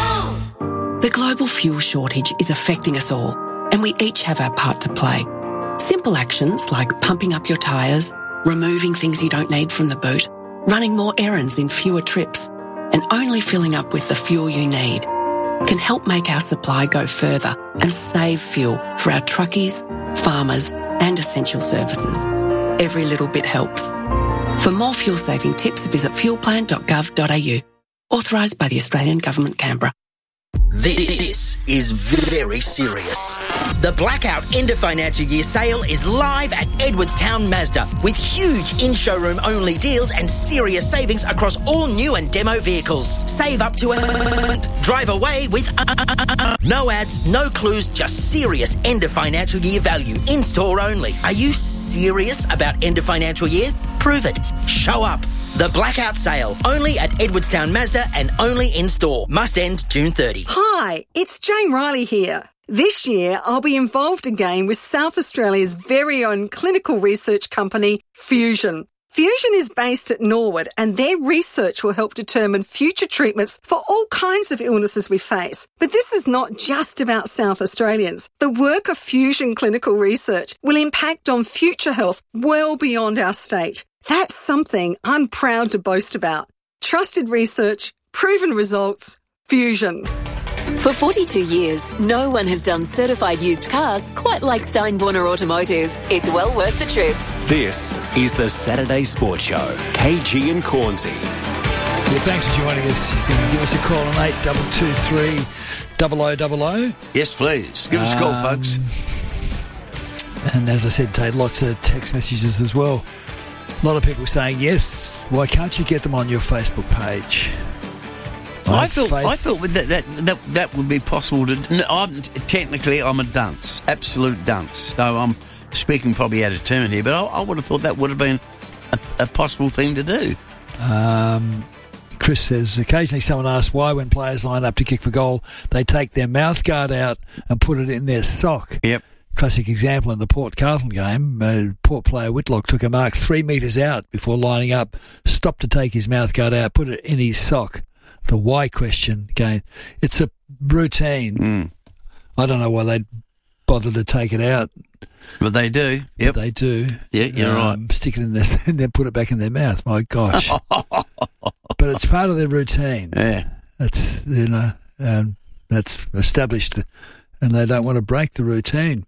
The global fuel shortage is affecting us all, and we each have our part to play. Simple actions like pumping up your tyres, removing things you don't need from the boot, running more errands in fewer trips, and only filling up with the fuel you need can help make our supply go further and save fuel for our truckies, farmers, and essential services. Every little bit helps. For more fuel-saving tips, visit fuelplan.gov.au. Authorised by the Australian Government, Canberra. This is very serious. The Blackout End of Financial Year sale is live at Edwardstown Mazda with huge in-showroom only deals and serious savings across all new and demo vehicles. Save up to drive away with no ads, no clues, just serious end of financial year value in store only. Are you serious about end of financial year? Prove it. Show up. The Blackout Sale, only at Edwardstown Mazda and only in store. Must end June 30. Hi, it's Jane Riley here. This year, I'll be involved again with South Australia's very own clinical research company, Fusion. Fusion is based at Norwood, and their research will help determine future treatments for all kinds of illnesses we face. But this is not just about South Australians. The work of Fusion Clinical Research will impact on future health well beyond our state. That's something I'm proud to boast about. Trusted research, proven results, Fusion. For 42 years, no one has done certified used cars quite like Steinborner Automotive. It's well worth the trip. This is the Saturday Sports Show. KG and Cornsey. Well, thanks for joining us. You can give us a call on 8223 0000. Yes, please. Give us a call, folks. And as I said, Tate, lots of text messages as well. A lot of people saying, yes, why can't you get them on your Facebook page? I thought that would be possible to. Technically, I'm a dunce, absolute dunce. So I'm speaking probably out of turn here, but I would have thought that would have been a possible thing to do. Chris says, occasionally someone asks why when players line up to kick for goal, they take their mouth guard out and put it in their sock. Yep. Classic example in the Port Carlton game. Port player Whitlock took a mark 3 metres out before lining up, stopped to take his mouth guard out, put it in his sock. The why question again. It's a routine. I don't know why they'd bother to take it out. But they do. Yep. But they do. Yeah, you're right. Stick it in their and then put it back in their mouth. My gosh. But it's part of their routine. Yeah. That's, that's established, and they don't want to break the routine.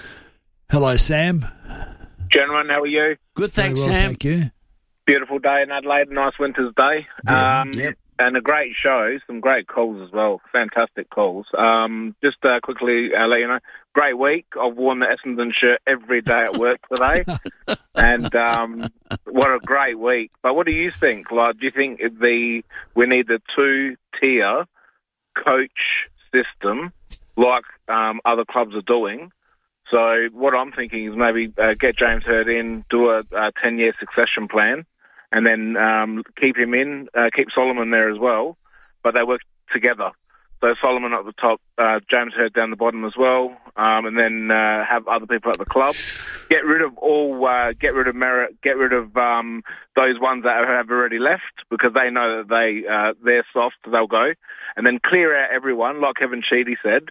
Hello, Sam. Gentlemen, how are you? Good, thanks, Very well, Sam. Thank you. Beautiful day in Adelaide, nice winter's day. Yep. And a great show, some great calls as well, fantastic calls. Just quickly let you know, great week. I've worn the Essendon shirt every day at work today, and what a great week. But what do you think? Like, do you think we need the 2-tier coach system like other clubs are doing? So what I'm thinking is maybe get James Hird in, do a 10-year succession plan, and then keep him in, keep Solomon there as well, but they work together. So Solomon at the top, James Hird down the bottom as well, and then have other people at the club. Get rid of Merritt, get rid of those ones that have already left, because they know that they're soft, they'll go. And then clear out everyone, like Kevin Sheedy said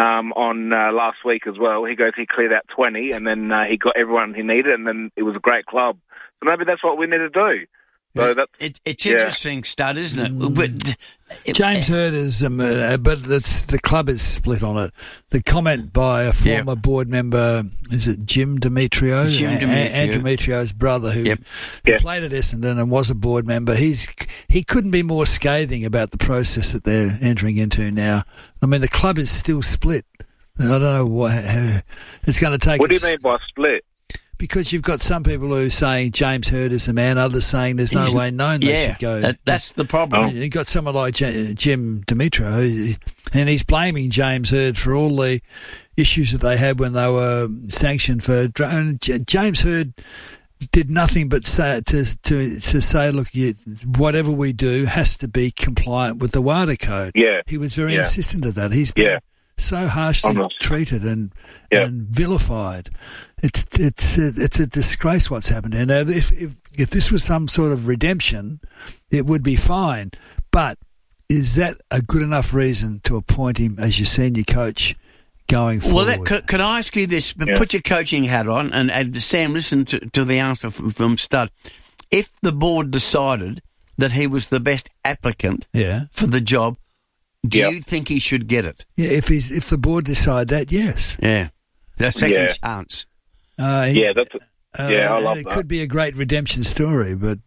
on last week as well. He cleared out 20, and then he got everyone he needed, and then it was a great club. So maybe that's what we need to do. So it's interesting, Stud, isn't it? James Hird is, but the club is split on it. The comment by a former board member, is it Jim Demetrio? Andrew Demetrio's brother, who played at Essendon and was a board member. He couldn't be more scathing about the process that they're entering into now. I mean, the club is still split. I don't know how it's going to take. What do you mean by split? Because you've got some people who are saying James Hird is the man, others saying there's no way known they should go. That's the problem. You've got someone like Jim Demetrio, and he's blaming James Hird for all the issues that they had when they were sanctioned for. And James Hird did nothing but say to say, look, whatever we do has to be compliant with the WADA code. Yeah, he was very insistent of that. He's been so harshly treated and vilified. It's a disgrace what's happened. And if this was some sort of redemption, it would be fine. But is that a good enough reason to appoint him as your senior coach going forward? Well, can I ask you this? Put your coaching hat on, and Sam, listen to the answer from Stud. If the board decided that he was the best applicant for the job, do you think he should get it? Yeah, if the board decide that, yes. Yeah, the second chance. I love that. It could be a great redemption story, but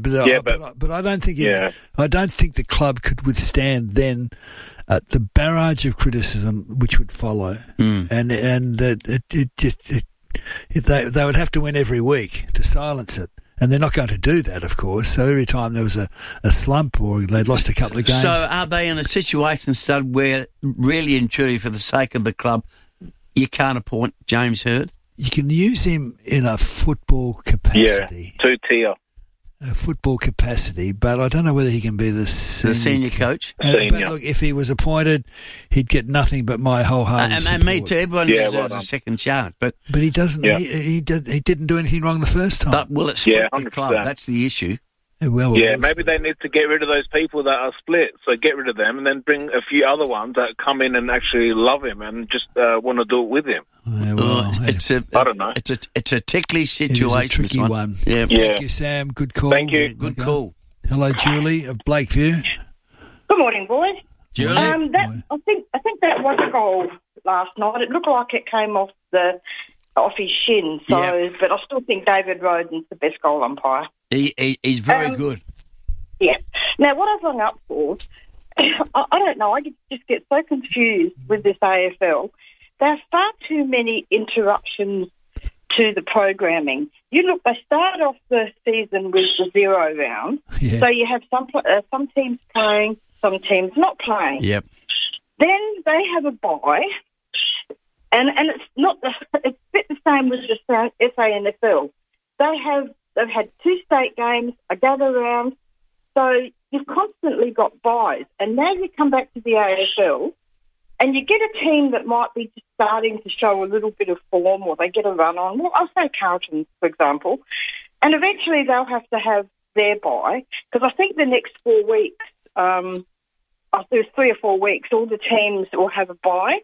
I don't think I don't think the club could withstand then the barrage of criticism which would follow, and that they would have to win every week to silence it. And they're not going to do that, of course. So every time there was a slump or they'd lost a couple of games. So are they in a situation, Stud, where really and truly for the sake of the club, you can't appoint James Hird? You can use him in a football capacity. Yeah, 2-tier. A football capacity, but I don't know whether he can be the senior coach. But look, if he was appointed, he'd get nothing but my wholehearted support. And me too. Everyone deserves a second chance. But he doesn't. He didn't do anything wrong the first time. Well, it split the club. That's the issue. Maybe they need to get rid of those people that are split. So get rid of them and then bring a few other ones that come in and actually love him and just want to do it with him. I don't know. It's a ticklish situation. It's a tricky one. Yeah. Thank you, Sam. Good call. Thank you. Good call. Hello, Julie of Blakeview. Good morning, boys. Julie. I think that was a goal last night. It looked like it came off his shin. So, but I still think David Roden's the best goal umpire. He's very good. Yeah. Now, what I've rung up for, I don't know. I just get so confused with this AFL. There are far too many interruptions to the programming. You look, they start off the season with the 0 round. Yeah. So you have some teams playing, some teams not playing. Yep. Then they have a bye, and it's a bit the same with the SANFL. They've had 2 state games, a gather round, so you've constantly got byes. And now you come back to the AFL, and you get a team that might be just starting to show a little bit of form, or they get a run on. Well, I'll say Carlton, for example, and eventually they'll have to have their bye, because I think the next 4 weeks, there's 3 or 4 weeks, all the teams will have a bye.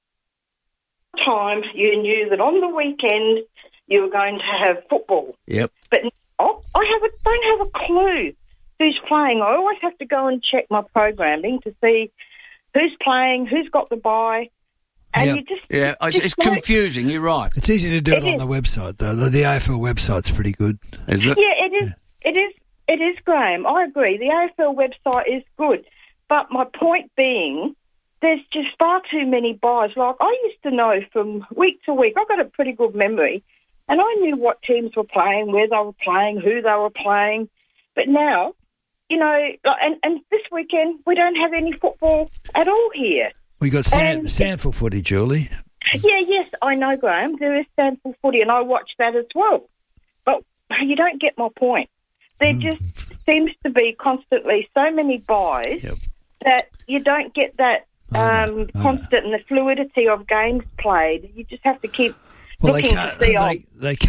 Times you knew that on the weekend you were going to have football. Yep. But now don't have a clue who's playing. I always have to go and check my programming to see who's playing, who's got the bye. And it's confusing. You're right. It's easy to do it on the website, though. The AFL website's pretty good. Is it? Yeah, it is. It is, Graham. I agree. The AFL website is good. But my point being, there's just far too many buys. Like, I used to know from week to week. I've got a pretty good memory. And I knew what teams were playing, where they were playing, who they were playing. But now, you know, and this weekend, we don't have any football at all here. We got Sandford footy, Julie. Yeah, yes, I know, Graham. There is Sandford footy, and I watch that as well. But you don't get my point. There just seems to be constantly so many buys that you don't get that constant and the fluidity of games played. You just have to keep looking to see.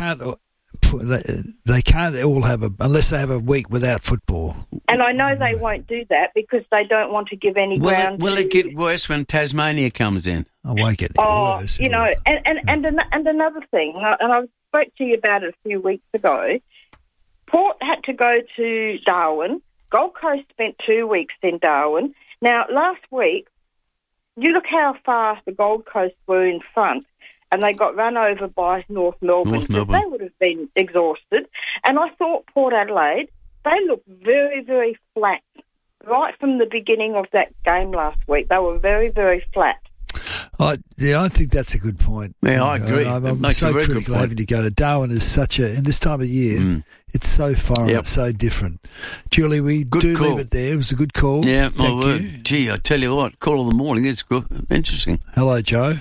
They can't all have unless they have a week without football. And I know they won't do that because they don't want to give any ground. Will it get worse when Tasmania comes in? I won't get worse. You know, and another thing, and I spoke to you about it a few weeks ago. Port had to go to Darwin. Gold Coast spent 2 weeks in Darwin. Now, last week, you look how far the Gold Coast were in front, and they got run over by North Melbourne. They would have been exhausted. And I thought Port Adelaide, they looked very, very flat. Right from the beginning of that game last week, they were very, very flat. I think that's a good point. Yeah, I agree. I'm so critical having to go to Darwin is such a, in this time of year, it's so foreign, it's so different. Julie, leave it there. It was a good call. Yeah, Thank you. Gee, I tell you what, call of the morning, it's good. Interesting. Hello, Joe.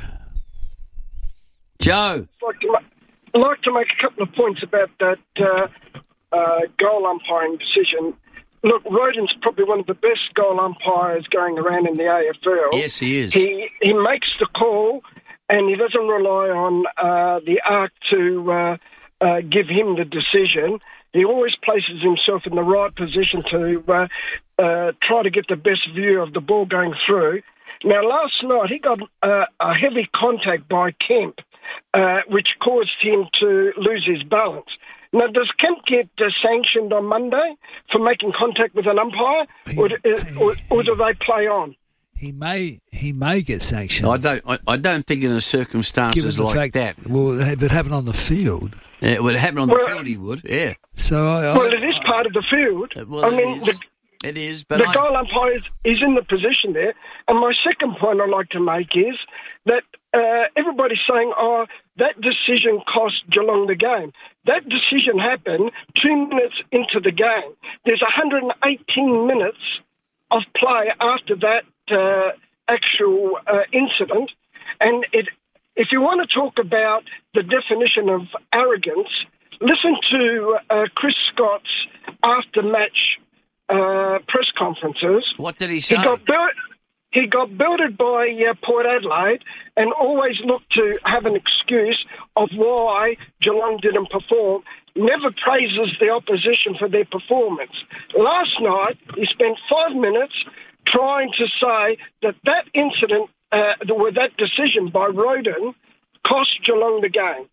Joe. I'd like to make a couple of points about that goal umpiring decision. Look, Roden's probably one of the best goal umpires going around in the AFL. Yes, he is. He makes the call, and he doesn't rely on the ARC to give him the decision. He always places himself in the right position to try to get the best view of the ball going through. Now, last night he got a heavy contact by Kemp, which caused him to lose his balance. Now, does Kemp get sanctioned on Monday for making contact with an umpire, or do they play on? He may get sanctioned. I don't think in the circumstances like that. Well, if it happened on the field, it would happen on the field. He would, yeah. So it is part of the field. It is, but the goal umpire is in the position there. And my second point I'd like to make is that everybody's saying, that decision cost Geelong the game. That decision happened 2 minutes into the game. There's 118 minutes of play after that actual incident. And if you want to talk about the definition of arrogance, listen to Chris Scott's after-match press conferences. What did he say? He got belted by Port Adelaide and always looked to have an excuse of why Geelong didn't perform. Never praises the opposition for their performance. Last night, he spent 5 minutes trying to say that incident, that decision by Roden, cost Geelong the game.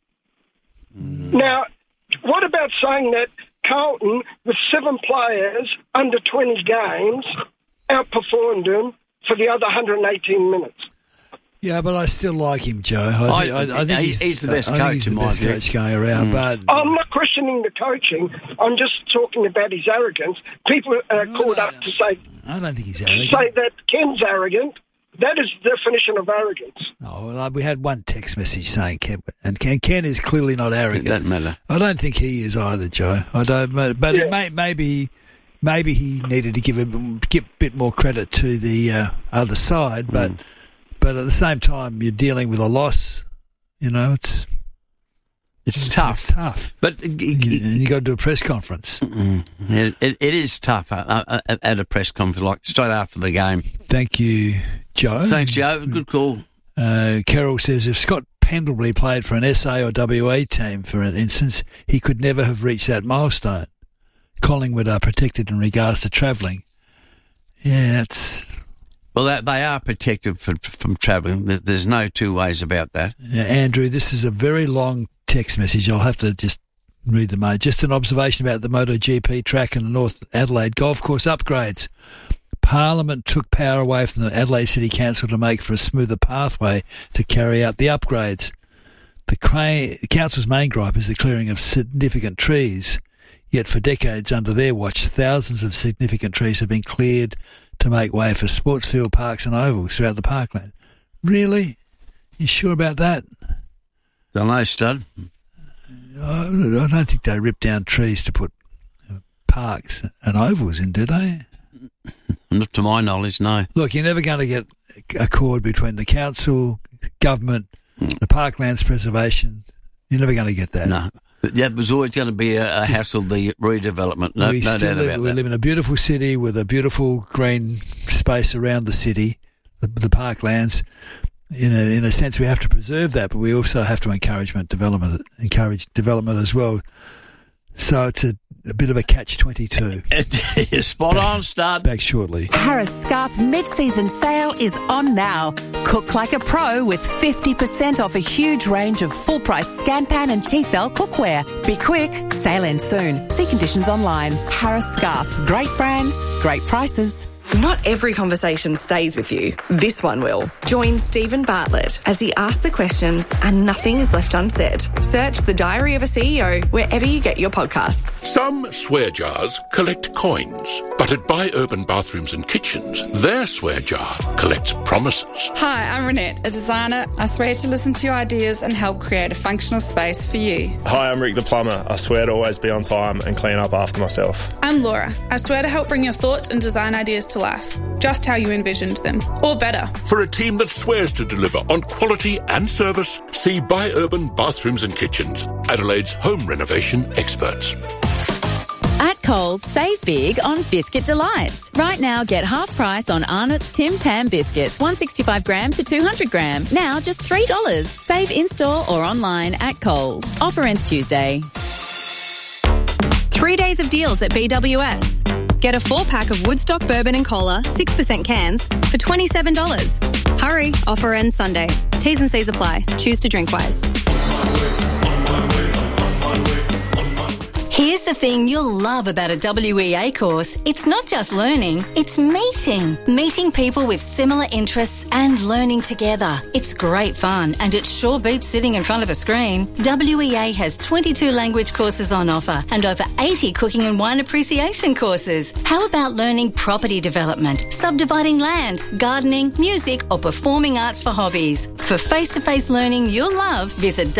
Now, what about saying that Carlton, with 7 players under 20 games, outperformed them for the other 118 minutes? Yeah, but I still like him, Joe. I think he's the best coach. He's the best coach going around. But I'm not questioning the coaching. I'm just talking about his arrogance. People are called up to say, I don't think he's arrogant. Say that Ken's arrogant. That is the definition of arrogance. Oh, well, we had one text message saying Ken, and Ken is clearly not arrogant. It doesn't matter. I don't think he is either, Joe. I don't. But maybe he needed to give a bit more credit to the other side. But at the same time, you're dealing with a loss. You know, it's tough. It's tough. But you got to do a press conference. It is tough at a press conference, like straight after the game. Thank you, Joe. Thanks, Joe. Good call. Carol says if Scott Pendlebury played for an SA or WA team, for instance, he could never have reached that milestone. Collingwood are protected in regards to travelling. Yeah, it's... Well, they are protected from travelling. There's no two ways about that. Yeah, Andrew, this is a very long text message. I'll have to just read them out. Just an observation about the MotoGP track and the North Adelaide golf course upgrades. Parliament took power away from the Adelaide City Council to make for a smoother pathway to carry out the upgrades. The council's main gripe is the clearing of significant trees, yet for decades under their watch, thousands of significant trees have been cleared to make way for sports field parks and ovals throughout the parkland. Really? You sure about that? Don't know, Stud. I don't think they rip down trees to put parks and ovals in, do they? Not to my knowledge, no. Look, you're never going to get accord between the council, government, the parklands preservation. You're never going to get that. No. That was always going to be a hassle, the redevelopment. No doubt about that. We live in a beautiful city with a beautiful green space around the city, the parklands. In a sense, we have to preserve that, but we also have to encourage development as well. So it's a bit of a catch-22. Spot on, Stud. Back shortly. Harris Scarf mid-season sale is on now. Cook like a pro with 50% off a huge range of full-price Scanpan and Tefal cookware. Be quick, sale ends soon. See conditions online. Harris Scarf. Great brands, great prices. Not every conversation stays with you. This one will. Join Stephen Bartlett as he asks the questions and nothing is left unsaid. Search The Diary of a CEO wherever you get your podcasts. Some swear jars collect coins, but at Buy Urban Bathrooms and Kitchens, their swear jar collects promises. Hi, I'm Renette, a designer. I swear to listen to your ideas and help create a functional space for you. Hi, I'm Rick the plumber. I swear to always be on time and clean up after myself. I'm Laura. I swear to help bring your thoughts and design ideas to life, just how you envisioned them, or better. For a team that swears to deliver on quality and service, see Buy Urban Bathrooms and Kitchens, Adelaide's home renovation experts. At Coles, save big on Biscuit Delights. Right now, get half price on Arnott's Tim Tam biscuits, 165 gram to 200 gram. Now just $3. Save in-store or online at Coles. Offer ends Tuesday. 3 days of deals at BWS. Get a 4-pack of Woodstock Bourbon and Cola, 6% cans, for $27. Hurry, offer ends Sunday. T's and C's apply. Choose to drink wise. Here's the thing you'll love about a WEA course. It's not just learning, it's meeting. Meeting people with similar interests and learning together. It's great fun and it sure beats sitting in front of a screen. WEA has 22 language courses on offer and over 80 cooking and wine appreciation courses. How about learning property development, subdividing land, gardening, music or performing arts for hobbies? For face-to-face learning you'll love, visit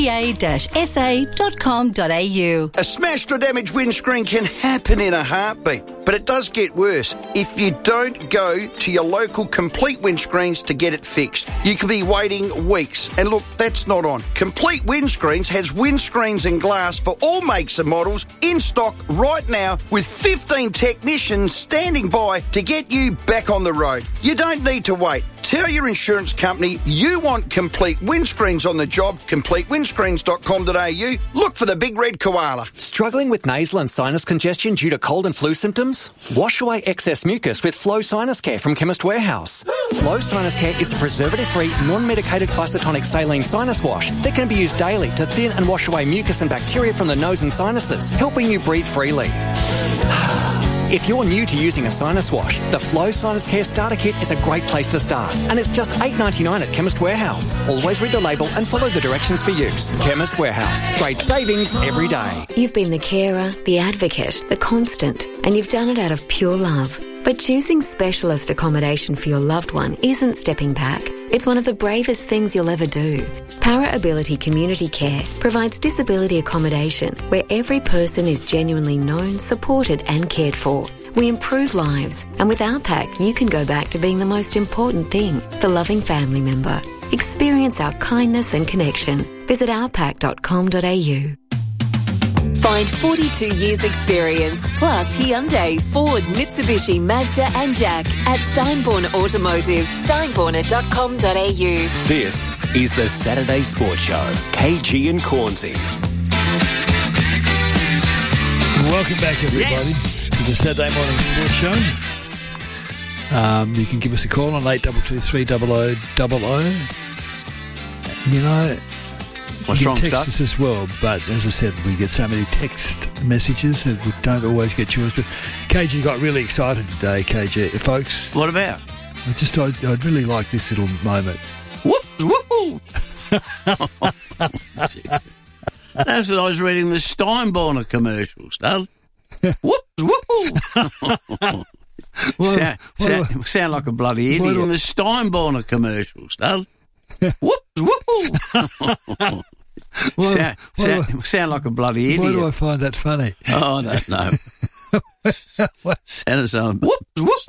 wea-sa.com.au. A smashed or damaged windscreen can happen in a heartbeat, but it does get worse if you don't go to your local Complete Windscreens to get it fixed. You could be waiting weeks, and look, that's not on. Complete Windscreens has windscreens and glass for all makes and models in stock right now with 15 technicians standing by to get you back on the road. You don't need to wait. Tell your insurance company you want Complete Windscreens on the job. CompleteWindscreens.com.au. Look for the big red koala. Struggling with nasal and sinus congestion due to cold and flu symptoms? Wash away excess mucus with Flow Sinus Care from Chemist Warehouse. Flow Sinus Care is a preservative-free, non-medicated isotonic saline sinus wash that can be used daily to thin and wash away mucus and bacteria from the nose and sinuses, helping you breathe freely. If you're new to using a sinus wash, the Flow Sinus Care Starter Kit is a great place to start, and it's just $8.99 at Chemist Warehouse. Always read the label and follow the directions for use. Chemist Warehouse. Great savings every day. You've been the carer, the advocate, the constant, and you've done it out of pure love. But choosing specialist accommodation for your loved one isn't stepping back. It's one of the bravest things you'll ever do. Para Ability Community Care provides disability accommodation where every person is genuinely known, supported and cared for. We improve lives, and with our pack you can go back to being the most important thing, the loving family member. Experience our kindness and connection. Visit ourpack.com.au. Find 42 years experience plus Hyundai, Ford, Mitsubishi, Mazda and Jack at Steinborn Automotive, steinborner.com.au. This is the Saturday Sports Show. KG and Cornsey. Welcome back, everybody, to the Saturday Morning Sports Show. You can give us a call on 822 300 00. You know, What's you wrong, can text Scott? us as well, but as I said, we get so many text messages that we don't always get yours. But KG got really excited today, KG. Folks. What about? I'd really like this little moment. Whoop, whoop. That's what I was reading the Steinborner commercials, Dad. Whoops, whoop. Sound like a bloody idiot in the Steinborner commercials, Dad. Whoops, whoop. Sound like a bloody idiot. Why do I find that funny? Oh, I don't know. Sound of something. Whoops, whoop.